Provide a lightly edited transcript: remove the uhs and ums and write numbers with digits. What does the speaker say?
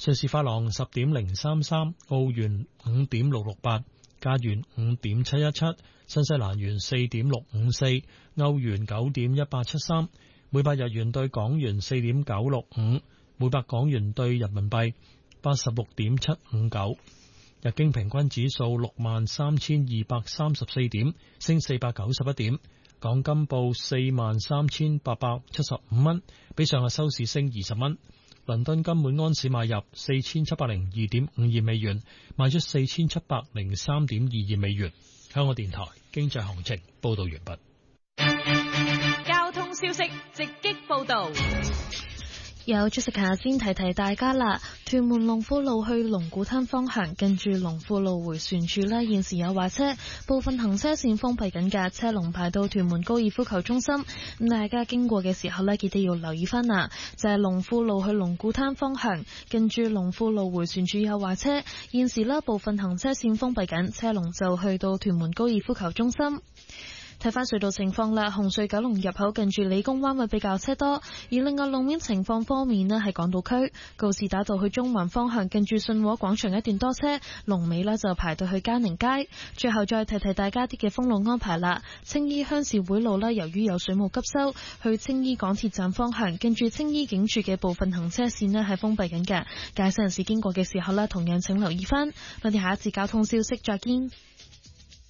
瑞士法郎10.033，澳元5.668，加元5.717，新西蘭元4.654，歐元9.1873，每百日元對港元4.965，每百港元對人民幣86.759。日經平均指數63,234點，升491點。港金報43,875蚊，比上日收市升20蚊。倫敦金每安士買入4702.52美元，賣出4703.22美元。香港電台經濟行情報道完畢。 交通消息直擊報道。 有 Jessica 先提大家啦，屯門龍富路去龍鼓灘方向，近住龍富路回旋處呢，現時有壞車，部分行車線封閉緊嘅，車龍排到屯門高爾夫球中心。咁大家經過嘅時候呢，記得要留意翻啦，就係龍富路去龍鼓灘方向，近住龍富路回旋處有壞車，現時呢部分行車線封閉緊，車龍就去到屯門高爾夫球中心。睇翻隧道情況啦，紅隧九龍入口近住理工灣會比較車多，而另外路面情況方面呢，係港島區告士打道去中環方向近住信和廣場一段多車，龍尾呢就排到去嘉寧街。最後再提大家啲嘅封路安排啦，青衣鄉事會路呢，由於有水務急修，去青衣港鐵站方向近住青衣警署嘅部分行車線呢係封閉緊嘅，駕駛人士經過嘅時候呢，同樣請留意翻。我哋下一次交通消息再見。